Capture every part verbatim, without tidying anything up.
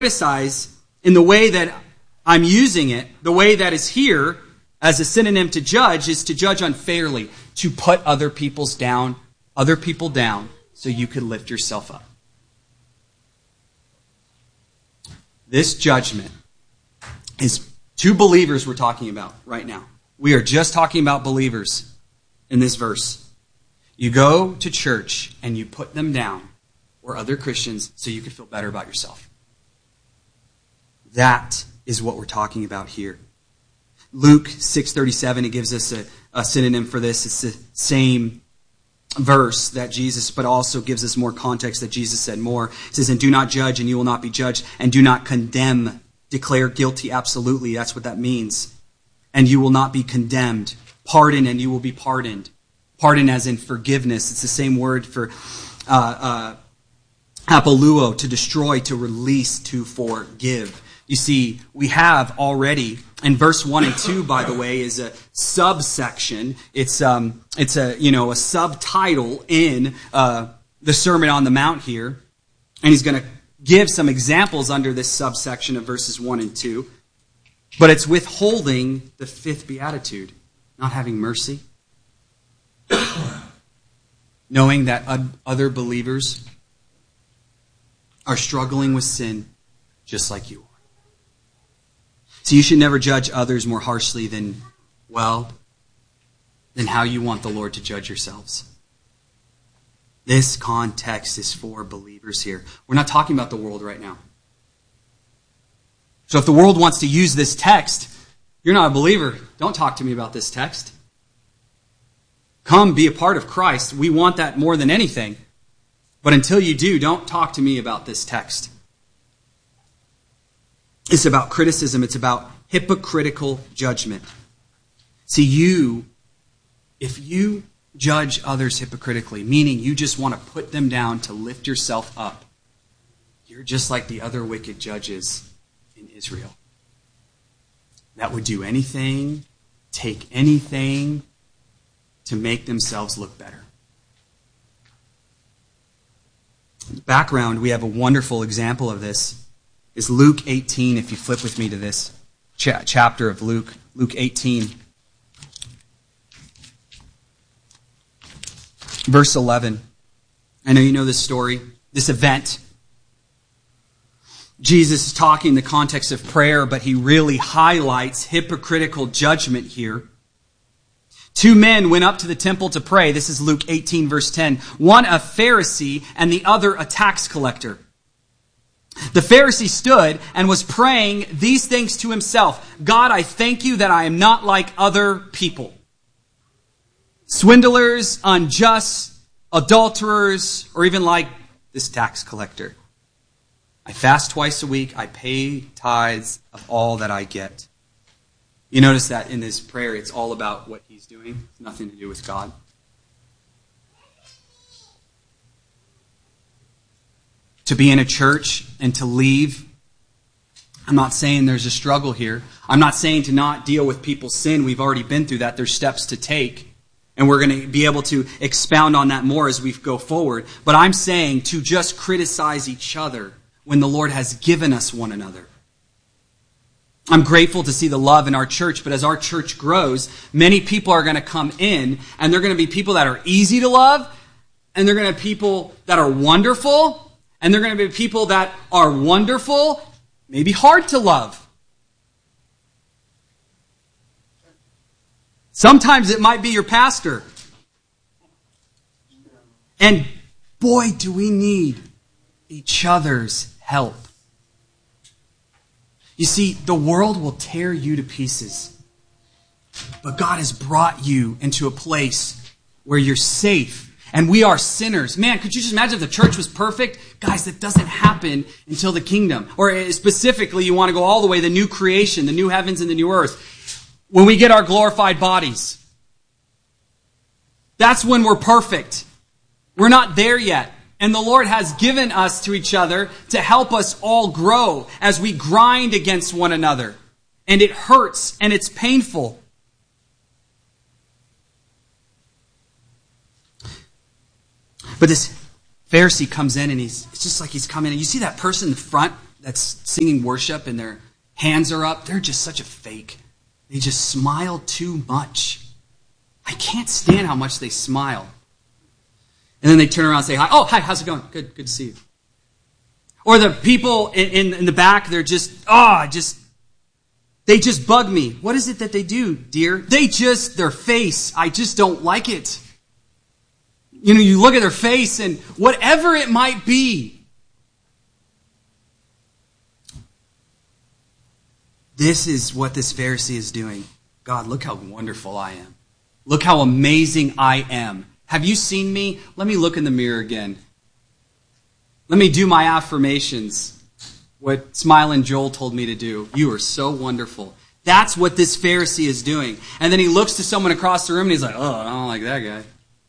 criticize in the way that I'm using it, the way that is here as a synonym to judge is to judge unfairly, to put other people's down, other people down so you could lift yourself up. This judgment is two believers we're talking about right now. We are just talking about believers in this verse. You go to church and you put them down, or other Christians, so you can feel better about yourself. That is what we're talking about here. Luke six thirty-seven, it gives us a, a synonym for this. It's the same verse that Jesus, but also gives us more context that Jesus said more. It says, and do not judge and you will not be judged, and do not condemn. Declare guilty absolutely. That's what that means. And you will not be condemned. Pardon and you will be pardoned. Pardon as in forgiveness. It's the same word for uh, uh, apoluo, to destroy, to release, to forgive. You see, we have already, and verse one and two, by the way, is a subsection. It's um, it's a you know a subtitle in uh, the Sermon on the Mount here, and he's going to give some examples under this subsection of verses one and two. But it's withholding the fifth beatitude, not having mercy, knowing that other believers are struggling with sin just like you are. So you should never judge others more harshly than, well, than how you want the Lord to judge yourselves. This context is for believers here. We're not talking about the world right now. So if the world wants to use this text, you're not a believer. Don't talk to me about this text. Come be a part of Christ. We want that more than anything. But until you do, don't talk to me about this text. It's about criticism. It's about hypocritical judgment. See, you, if you judge others hypocritically, meaning you just want to put them down to lift yourself up, you're just like the other wicked judges in Israel that would do anything, take anything to make themselves look better. In the background, we have a wonderful example of this. Is Luke eighteen, if you flip with me to this cha- chapter of Luke, Luke eighteen. Verse eleven. I know you know this story, this event. Jesus is talking in the context of prayer, but he really highlights hypocritical judgment here. Two men went up to the temple to pray. This is Luke eighteen, verse ten. One a Pharisee and the other a tax collector. The Pharisee stood and was praying these things to himself. God, I thank you that I am not like other people. Swindlers, unjust, adulterers, or even like this tax collector. I fast twice a week. I pay tithes of all that I get. You notice that in this prayer, it's all about what he's doing. It's nothing to do with God. To be in a church and to leave, I'm not saying there's a struggle here. I'm not saying to not deal with people's sin. We've already been through that. There's steps to take. And we're going to be able to expound on that more as we go forward. But I'm saying to just criticize each other when the Lord has given us one another. I'm grateful to see the love in our church, but as our church grows, many people are going to come in, and they're going to be people that are easy to love, and they're going to be people that are wonderful, and they're going to be people that are wonderful, maybe hard to love. Sometimes it might be your pastor. And boy, do we need each other's help. You see, the world will tear you to pieces. But God has brought you into a place where you're safe. And we are sinners. Man, could you just imagine if the church was perfect? Guys, that doesn't happen until the kingdom. Or specifically, you want to go all the way, the new creation, the new heavens and the new earth. When we get our glorified bodies. That's when we're perfect. We're not there yet. And the Lord has given us to each other to help us all grow as we grind against one another. And it hurts and it's painful. But this Pharisee comes in and he's, it's just like he's coming in. You see that person in the front that's singing worship and their hands are up, they're just such a fake. They just smile too much. I can't stand how much they smile. And then they turn around and say, hi. Oh, hi, how's it going? Good, good to see you. Or the people in, in, in the back, they're just, oh, just, they just bug me. What is it that they do, dear? They just, their face, I just don't like it. You know, you look at their face and whatever it might be. This is what this Pharisee is doing. God, look how wonderful I am. Look how amazing I am. Have you seen me? Let me look in the mirror again. Let me do my affirmations. What Smiling Joel told me to do. You are so wonderful. That's what this Pharisee is doing. And then he looks to someone across the room and he's like, oh, I don't like that guy.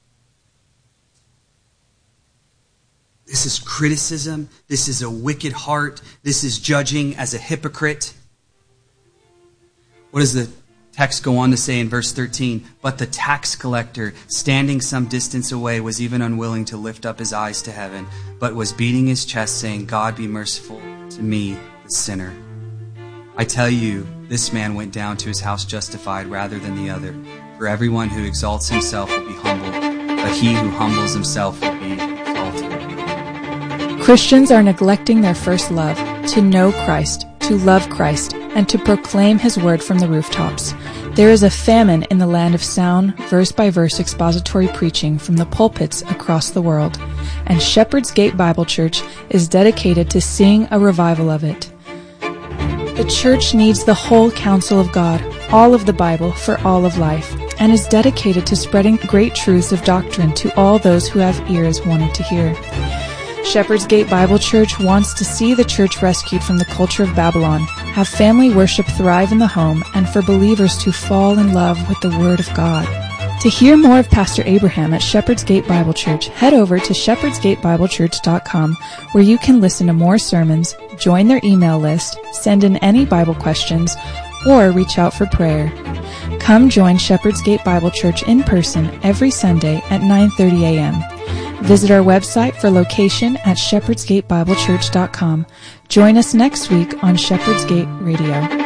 This is criticism. This is a wicked heart. This is judging as a hypocrite. What does the text go on to say in verse thirteen? But the tax collector, standing some distance away, was even unwilling to lift up his eyes to heaven, but was beating his chest, saying, God, be merciful to me, the sinner. I tell you, this man went down to his house justified rather than the other. For everyone who exalts himself will be humbled, but he who humbles himself will be exalted. Christians are neglecting their first love, to know Christ, to love Christ, and to proclaim his word from the rooftops. There is a famine in the land of sound, verse-by-verse expository preaching from the pulpits across the world, and Shepherd's Gate Bible Church is dedicated to seeing a revival of it. The church needs the whole counsel of God, all of the Bible for all of life, and is dedicated to spreading great truths of doctrine to all those who have ears wanting to hear. Shepherd's Gate Bible Church wants to see the church rescued from the culture of Babylon, have family worship thrive in the home, and for believers to fall in love with the Word of God. To hear more of Pastor Abraham at Shepherd's Gate Bible Church, head over to shepherds gate bible church dot com, where you can listen to more sermons, join their email list, send in any Bible questions, or reach out for prayer. Come join Shepherd's Gate Bible Church in person every Sunday at nine thirty a.m. Visit our website for location at shepherds gate bible church dot com. Join us next week on Shepherd's Gate Radio.